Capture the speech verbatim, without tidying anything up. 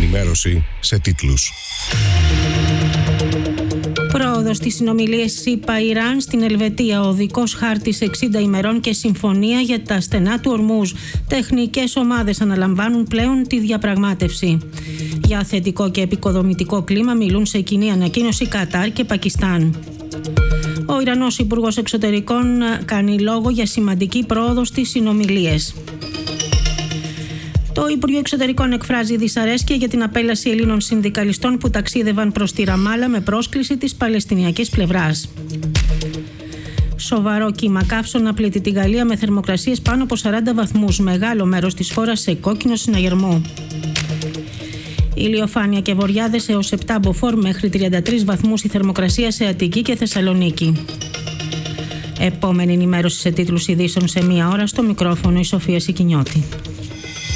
ενημέρωση σε τίτλους. Πρόοδος στις συνομιλίες ΣΥΠΑ-Ιράν στην Ελβετία. Οδικός χάρτης εξήντα ημερών και συμφωνία για τα στενά του Ορμούζ. Τεχνικές ομάδες αναλαμβάνουν πλέον τη διαπραγμάτευση. Για θετικό και επικοδομητικό κλίμα μιλούν σε κοινή ανακοίνωση Κατάρ και Πακιστάν. Ο Ιρανός Υπουργός Εξωτερικών κάνει λόγο για σημαντική πρόοδο στις συνομιλίες. Το Υπουργείο Εξωτερικών εκφράζει δυσαρέσκεια για την απέλαση Ελλήνων συνδικαλιστών που ταξίδευαν προς τη Ραμάλα με πρόσκληση της Παλαιστινιακής πλευράς. Σοβαρό κύμα καύσωνα πλήττει τη Γαλλία με θερμοκρασίες πάνω από σαράντα βαθμούς. Μεγάλο μέρος της χώρας σε κόκκινο συναγερμό. Ηλιοφάνεια και βοριάδες έως επτά μποφόρ, μέχρι τριάντα τρεις βαθμούς η θερμοκρασία σε Αττική και Θεσσαλονίκη. Επόμενη ενημέρωση σε τίτλους ειδήσεων σε μία ώρα. Στο μικρόφωνο η Σοφία Σικινιώτη.